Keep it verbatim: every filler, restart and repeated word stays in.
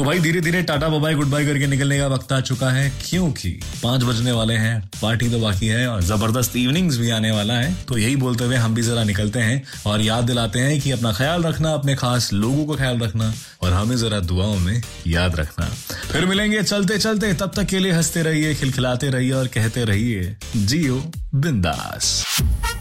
तो भाई धीरे धीरे tata bye bye good bye करके निकलने का वक्त आ चुका है, क्योंकि पांच बजने वाले हैं, पार्टी तो बाकी है और जबरदस्त इवनिंग्स भी आने वाला है। तो यही बोलते हुए हम भी जरा निकलते हैं और याद दिलाते हैं कि अपना ख्याल रखना, अपने खास लोगों का ख्याल रखना और हमें जरा दुआओं में याद रखना। फिर मिलेंगे चलते चलते, तब तक के लिए हंसते रहिए, खिलखिलाते रहिए और कहते रहिए जियो बिंदास।